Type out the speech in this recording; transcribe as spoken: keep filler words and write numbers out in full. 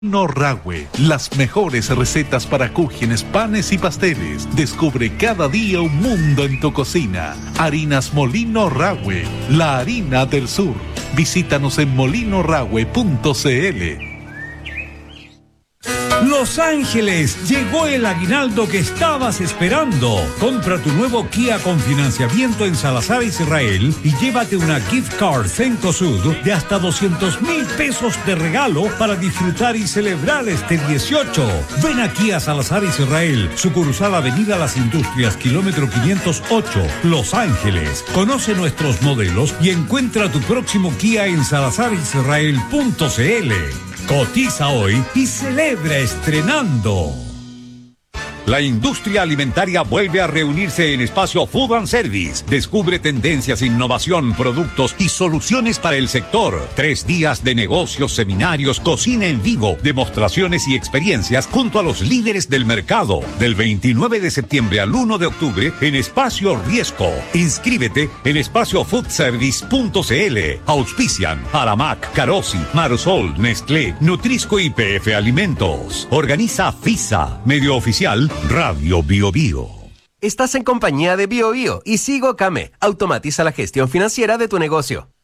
Norragüe, las mejores recetas para cúgenes, panes y pasteles. Descubre cada día un mundo en tu cocina. Harinas Molino Rahue, la harina del sur. Visítanos en molino rahue punto c l. Los Ángeles, llegó el aguinaldo que estabas esperando. Compra tu nuevo Kia con financiamiento en Salazar Israel y llévate una gift card Cencosud de hasta doscientos mil pesos de regalo para disfrutar y celebrar este dieciocho. Ven aquí a Salazar Israel, sucursal Avenida Las Industrias, kilómetro quinientos ocho, Los Ángeles. Conoce nuestros modelos y encuentra tu próximo Kia en salazar israel punto c l. Cotiza hoy y celebra estrenando. La industria alimentaria vuelve a reunirse en Espacio Food and Service. Descubre tendencias, innovación, productos y soluciones para el sector. Tres días de negocios, seminarios, cocina en vivo, demostraciones y experiencias junto a los líderes del mercado. Del veintinueve de septiembre al uno de octubre en Espacio Riesco. Inscríbete en espacio food service punto c l. Auspician Aramac, Carosi, Marosol, Nestlé, Nutrisco y P F Alimentos. Organiza FISA, medio oficial Radio Bio Bio. Estás en compañía de Bio Bio y Sigo Came. Automatiza la gestión financiera de tu negocio.